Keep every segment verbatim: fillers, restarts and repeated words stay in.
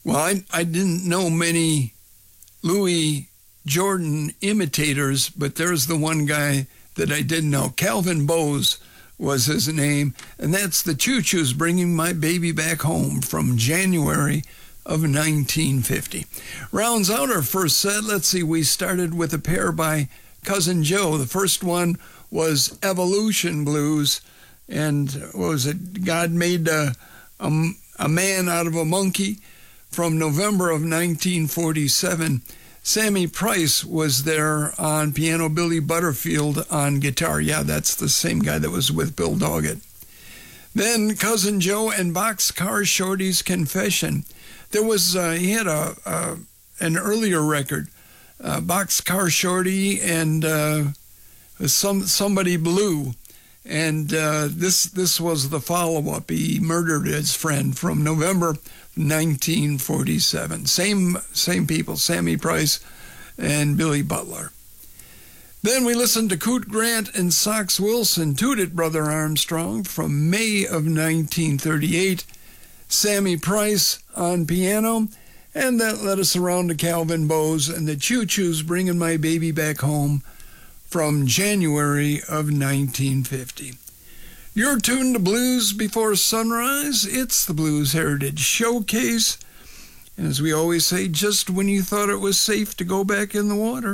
Well, I, I didn't know many Louis Jordan imitators, but there's the one guy that I did know. Calvin Bowes was his name, and that's the Choo Choos Bringing My Baby Back Home from January of nineteen fifty. Rounds out our first set. Let's see, we started with a pair by Cousin Joe. The first one was Evolution Blues, and what was it? God made a, a, a man out of a monkey from November of nineteen forty-seven. Sammy Price was there on piano, Billy Butterfield on guitar. Yeah, that's the same guy that was with Bill Doggett. Then Cousin Joe and Boxcar Shorty's Confession. There was, uh, he had a, a an earlier record, uh, Boxcar Shorty and uh, some somebody Blue, and uh, this this was the follow-up. He murdered his friend from November nineteen forty-seven. Same same people, Sammy Price and Billy Butler. Then we listened to Coot Grant and Sox Wilson, Toot It Brother Armstrong from May of nineteen thirty-eight. Sammy Price on piano, and that led us around to Calvin Bowes and the Choo Choos Bringing My Baby Back Home from January of nineteen fifty. You're tuned to Blues Before Sunrise. It's the Blues Heritage Showcase. And as we always say, just when you thought it was safe to go back in the water.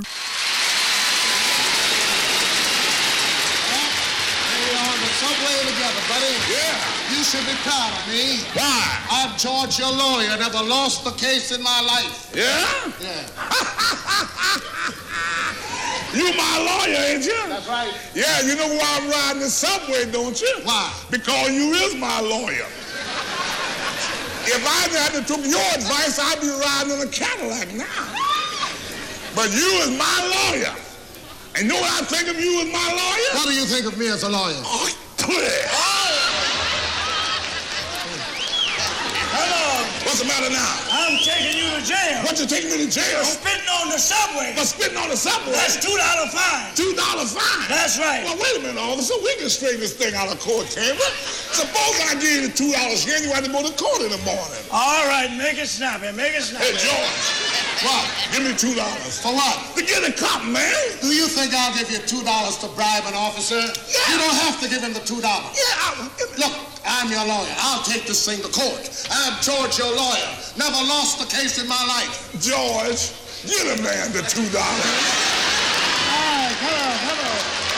You should be proud of me. Why? I'm George, your lawyer. Never lost a case in my life. Yeah? Yeah. You my lawyer, ain't you? That's right. Yeah, you know why I'm riding the subway, don't you? Why? Because you is my lawyer. If I hadn't took your advice, I'd be riding in a Cadillac now. But you is my lawyer. And you know what I think of you as my lawyer? What do you think of me as a lawyer? Oh, clear. Hello. What's the matter now? I'm taking you to jail. What you taking me to jail? For spitting on the subway. For spitting on the subway? That's two dollar fine. Two dollar fine? That's right. Well, wait a minute, officer. We can straighten this thing out of court chamber. Suppose I give you two dollars here and you have to go to court in the morning. All right, make it snappy. Make it snappy. Hey, George. What? Give me two dollars. For what? To get a cop, man. Do you think I'll give you two dollars to bribe an officer? Yeah. You don't have to give him the two dollars. Yeah. I, Look, I'm your lawyer. I'll take this thing to court. I'm George, your lawyer. Never lost a case in my life. George, get a man the two dollars. Hi, hello, hello.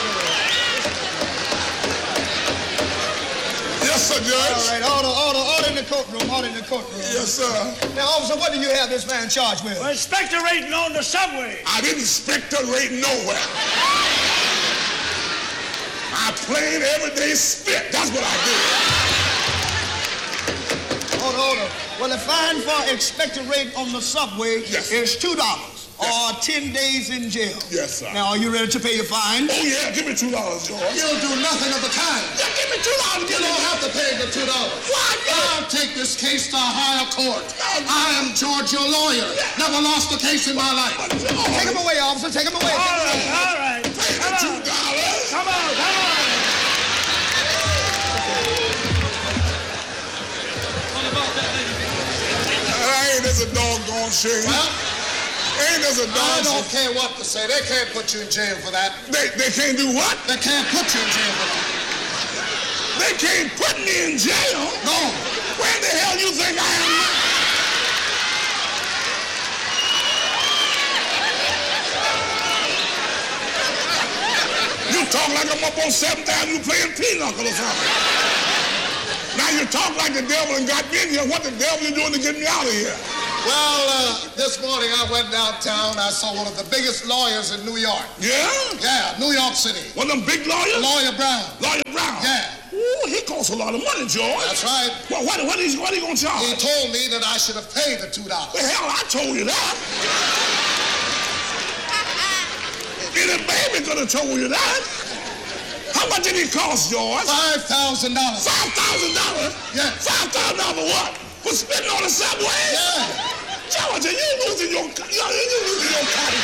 Yes, sir, Judge. All right, order, order, order in the courtroom, order in the courtroom. Yes, sir. Now, officer, what do you have this man charged with? Well, expectorating on the subway. I didn't expectorate nowhere. I plain everyday spit. That's what I did. Order, order. Well, the fine for expectorate on the subway Yes. is two dollars. Yes. Or ten days in jail. Yes, sir. Now, are you ready to pay your fine? Oh, yeah, give me two dollars, George. You'll do nothing of the kind. Yeah, give me two dollars. You don't have to pay the two dollars. Why? I'll take this case to a higher court. I am George, your lawyer. Never lost a case in my life. Take him away, officer. Take him away. All right, all right. Pay Come the two on. dollars. Come on, come on. Ain't this a doggone shame? Well, Ain't this a I doggone don't care what to say. They can't put you in jail for that. They, they can't do what? They can't put you in jail for that. They can't put me in jail? No. Where the hell you think I am now? You talk like I'm up on seventh Avenue playing pinochle or something. Now you talk like the devil and got me in here. What the devil you doing to get me out of here? Well, uh, this morning I went downtown. I saw one of the biggest lawyers in New York. Yeah? Yeah, New York City. One of them big lawyers? Lawyer Brown. Lawyer Brown? Yeah. Ooh, he costs a lot of money, George. That's right. Well, what, what, is, what are you going to charge? He told me that I should have paid the two dollars. The hell, I told you that. Any baby could have told you that. How much did he cost, George? Five thousand dollars. Five thousand dollars? Yeah. Five thousand dollars for what? For spitting on the subway? Yeah. George, you losing your, you you losing your cotton.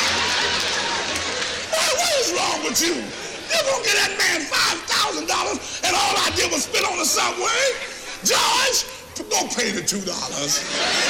What, what is wrong with you? You're gonna get that man five thousand dollars, and all I did was spit on the subway? George, Don't pay the two dollars.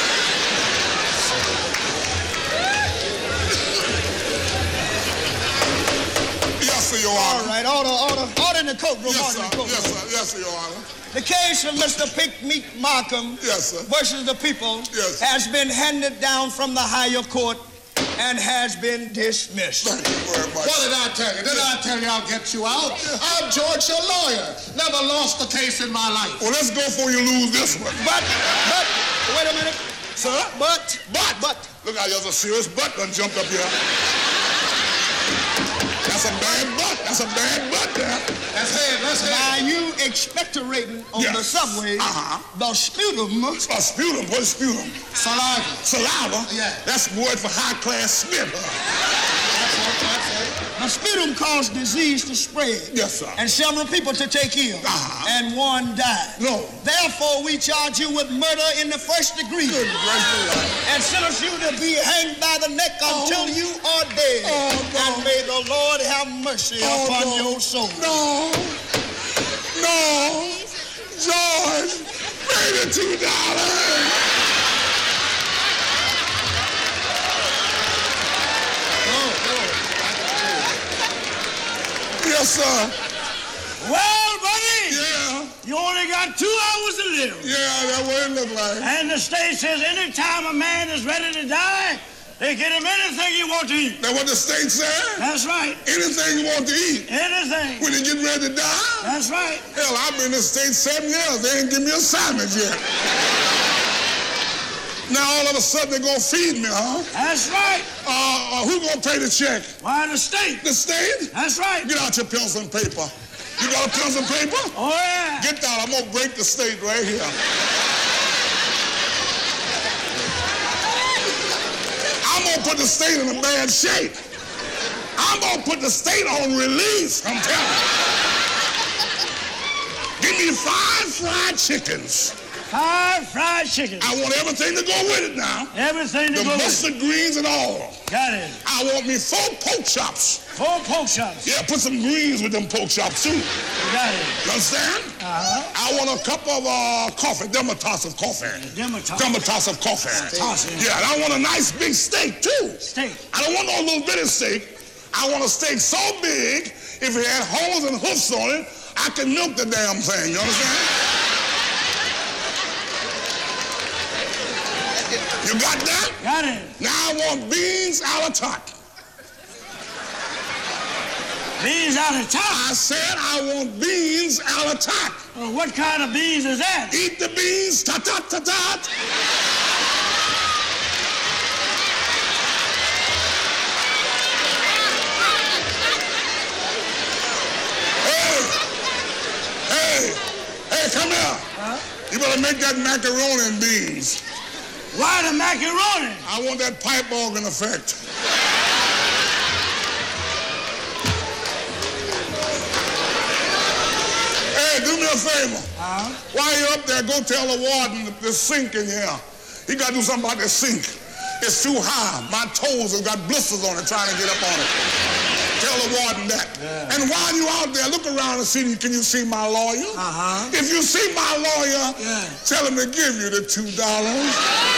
Yes, sir, Your Honor. All right, order, order, order in the courtroom. Yes, order sir. in the courtroom. Yes, sir. Yes, sir, Your Honor. The case of Mister Pinkmeat Markham Yes, sir. versus the people Yes. has been handed down from the higher court and has been dismissed. Thank you very much. What did I tell you? Didn't I tell you I'll get you out? I'm George, your lawyer. Never lost a case in my life. Well, let's go before you lose this one. But, but, wait a minute. Sir? But, But, but, look how there's a serious butt done jumped up here. That's a bad butt. That's a bad butt there. Let's head, let's head. now you expectorating on Yes. the subway, Uh-huh. the sputum, A sputum. What is sputum? Saliva. Saliva? Yeah. That's word for high-class spit. Huh? That's it, that's it. the sputum caused disease to spread. Yes, sir. And several people to take ill. Uh-huh. And one died. No. Therefore, we charge you with murder in the first degree. Good gracious. And sentence you to be hanged by the neck until you are dead. Oh, no. And may the Lord have mercy Oh, upon no. your soul. No. No. George, pay the two dollars. Yes, sir. Well, buddy, Yeah. you only got two hours to live. Yeah, that's what it look like. And the state says anytime a man is ready to die, they get him anything he wants to eat. That's what the state said? That's right. Anything you want to eat Anything. when you get ready to die? That's right. Hell, I've been in the state seven years. They ain't give me a sandwich yet. Now all of a sudden they're gonna feed me, huh? That's right. Uh, uh, who gonna pay the check? Why, the state. The state? That's right. Get out your pencil and paper. You got a pencil and paper? Oh, yeah. Get that. I'm gonna break the state right here. I'm gonna put the state in a bad shape. I'm gonna put the state on release. I'm telling you. Give me five fried chickens. Five fried chicken. I want everything to go with it now. Everything to The go with. mustard greens and all. Got it. I want me four pork chops. Four pork chops. Yeah, put some greens with them pork chops too. Got it. You understand? Uh-huh. I want a cup of uh, coffee, them a toss of coffee. Them a toss. Them a toss of coffee. Toss it. Yeah, and I want a nice big steak too. Steak. I don't want no little bitty steak. I want a steak so big, if it had holes and hoofs on it, I can milk the damn thing. You understand? You got that? Got it. Now I want beans a la tarte. Beans out of top. I said I want beans a la tarte. Well, what kind of beans is that? Eat the beans, ta ta ta ta. Hey, hey, hey, come here. Huh? You better make that macaroni and beans. Why the macaroni? I want that pipe organ effect. Hey, do me a favor. Uh-huh. While you're up there, go tell the warden that the sink in here. He got to do something about that sink. It's too high. My toes have got blisters on it trying to get up on it. Tell the warden that. Yeah. And while you're out there, look around and see, can you see my lawyer? Uh-huh. If you see my lawyer, Yeah. tell him to give you the two dollars.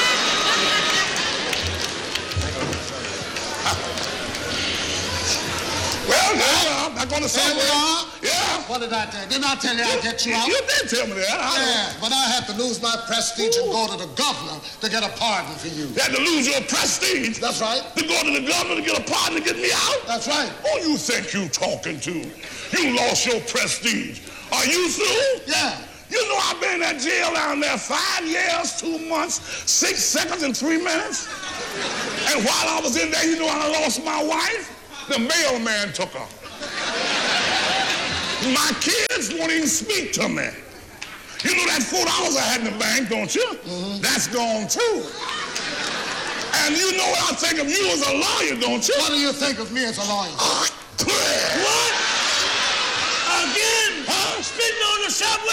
Well, now, I'm not going to say There we are. Yeah. What did I tell you? Didn't I tell you I'd get you out? You did tell me that. I Yeah, but I had to lose my prestige and go to the governor to get a pardon for you. You had to lose your prestige. That's right. To go to the governor to get a pardon to get me out? That's right. Who you think you talking to? You lost your prestige. Are you through? Yeah. You know I've been in that jail down there five years, two months, six seconds, and three minutes. And while I was in there, you know I lost my wife? The mailman took her. My kids won't even speak to me. You know that four dollars I had in the bank, don't you? Mm-hmm. That's gone too. And you know what I think of you as a lawyer, don't you? What do you think of me as a lawyer? What? Again? Huh? Spitting on the subway?